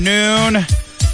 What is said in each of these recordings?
Noon.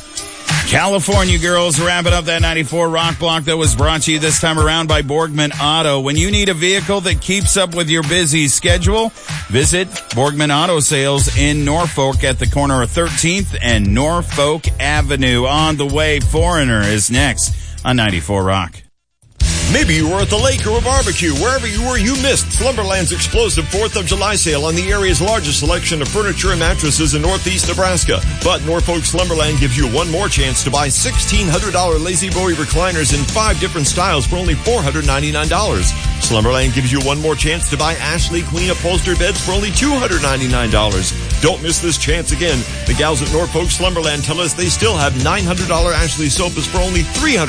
California girls wrapping up that 94 Rock Block that was brought to you this time around by Borgman Auto. When you need a vehicle that keeps up with your busy schedule, visit Borgman Auto Sales in Norfolk at the corner of 13th and Norfolk Avenue. On the way, Foreigner is next on 94 Rock. Maybe you were at the lake or a barbecue. Wherever you were, you missed Slumberland's explosive 4th of July sale on the area's largest selection of furniture and mattresses in northeast Nebraska. But Norfolk Slumberland gives you one more chance to buy $1,600 Lazy Boy recliners in 5 different styles for only $499. Slumberland gives you one more chance to buy Ashley Queen upholstered beds for only $299. Don't miss this chance again. The gals at Norfolk Slumberland tell us they still have $900 Ashley sofas for only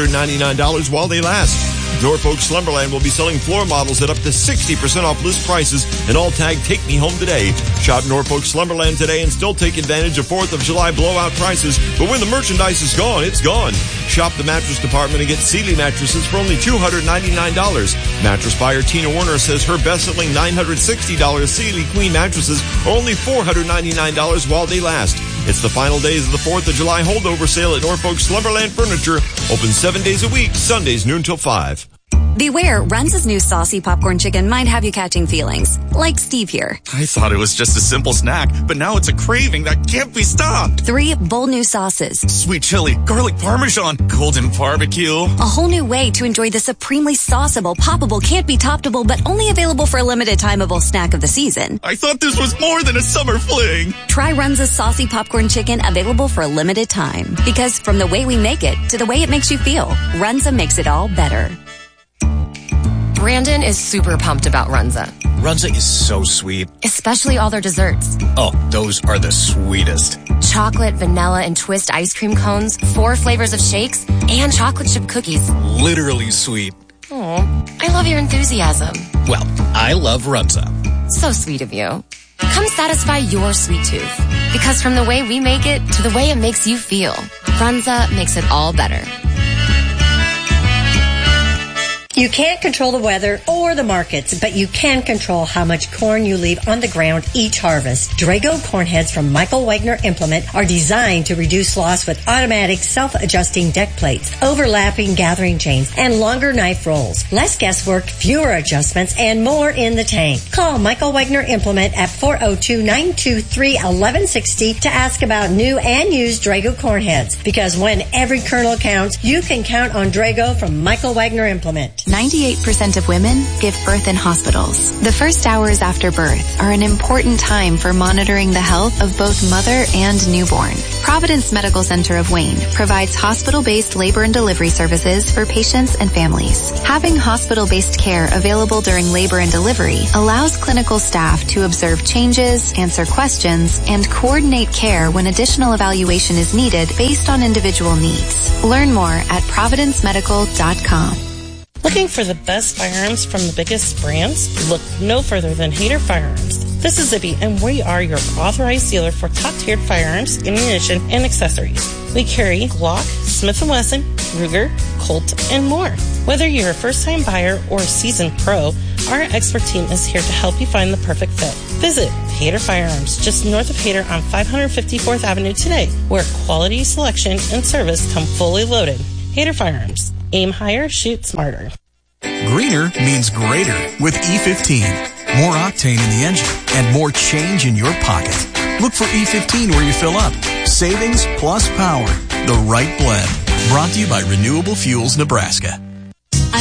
$399 while they last. Norfolk Slumberland will be selling floor models at up to 60% off list prices and all tagged Take Me Home Today. Shop Norfolk Slumberland today and still take advantage of 4th of July blowout prices. But when the merchandise is gone, it's gone. Shop the mattress department and get Sealy mattresses for only $299. Mattress buyer Tina Warner says her best-selling $960 Sealy Queen mattresses are only $499 while they last. It's the final days of the 4th of July holdover sale at Norfolk Slumberland Furniture. Open 7 days a week, Sundays noon till 5. Beware, Runza's new saucy popcorn chicken might have you catching feelings. Like Steve here. I thought it was just a simple snack, but now it's a craving that can't be stopped. 3 bold new sauces. Sweet chili, garlic parmesan, golden barbecue. A whole new way to enjoy the supremely sauceable, poppable, can't be toppable, but only available for a limited timeable snack of the season. I thought this was more than a summer fling. Try Runza's saucy popcorn chicken, available for a limited time. Because from the way we make it to the way it makes you feel, Runza makes it all better. Brandon is super pumped about Runza. Runza is so sweet. Especially all their desserts. Oh, those are the sweetest. Chocolate, vanilla, and twist ice cream cones, 4 flavors of shakes, and chocolate chip cookies. Literally sweet. Oh, I love your enthusiasm. Well, I love Runza. So sweet of you. Come satisfy your sweet tooth. Because from the way we make it to the way it makes you feel, Runza makes it all better. You can't control the weather or the markets, but you can control how much corn you leave on the ground each harvest. Drago corn heads from Michael Wagner Implement are designed to reduce loss with automatic self-adjusting deck plates, overlapping gathering chains, and longer knife rolls. Less guesswork, fewer adjustments, and more in the tank. Call Michael Wagner Implement at 402-923-1160 to ask about new and used Drago corn heads. Because when every kernel counts, you can count on Drago from Michael Wagner Implement. 98% of women give birth in hospitals. The first hours after birth are an important time for monitoring the health of both mother and newborn. Providence Medical Center of Wayne provides hospital-based labor and delivery services for patients and families. Having hospital-based care available during labor and delivery allows clinical staff to observe changes, answer questions, and coordinate care when additional evaluation is needed based on individual needs. Learn more at providencemedical.com. Looking for the best firearms from the biggest brands? Look no further than Hayter Firearms. This is Zippy, and we are your authorized dealer for top-tiered firearms, ammunition, and accessories. We carry Glock, Smith & Wesson, Ruger, Colt, and more. Whether you're a first-time buyer or a seasoned pro, our expert team is here to help you find the perfect fit. Visit Hayter Firearms, just north of Hayter on 554th Avenue today, where quality, selection, and service come fully loaded. Hayter Firearms. Aim higher, shoot smarter. Greener means greater with E15. More octane in the engine and more change in your pocket. Look for E15 where you fill up. Savings plus power. The right blend. Brought to you by Renewable Fuels Nebraska.